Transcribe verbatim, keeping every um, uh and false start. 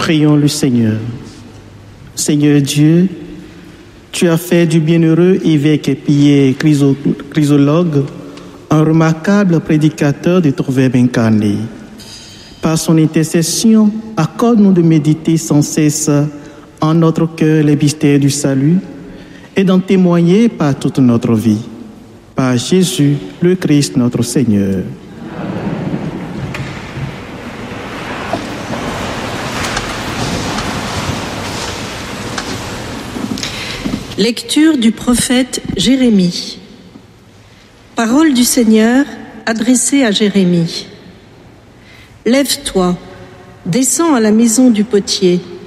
Prions le Seigneur. Seigneur Dieu, tu as fait du bienheureux évêque Pierre Chrysologue un remarquable prédicateur de ton Verbe incarné. Par son intercession, accorde-nous de méditer sans cesse en notre cœur les mystères du salut et d'en témoigner par toute notre vie. Par Jésus, le Christ, notre Seigneur. Lecture du prophète Jérémie. Parole du Seigneur adressée à Jérémie. Lève-toi, descends à la maison du potier.